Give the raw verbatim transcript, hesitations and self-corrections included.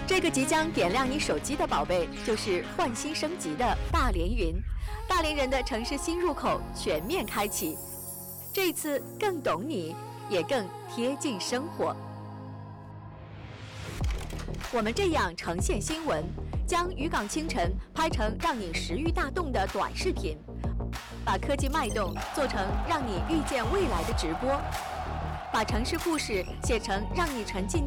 这个即将点亮你手机的宝贝，就是焕新升级的大连云。大连人的城市新入口全面开启，这一次更懂你，也更贴近生活。我们这样呈现新闻，将渔港清晨拍成让你食欲大动的短视频，把科技脉动做成让你遇见未来的直播，把城市故事写成让你沉浸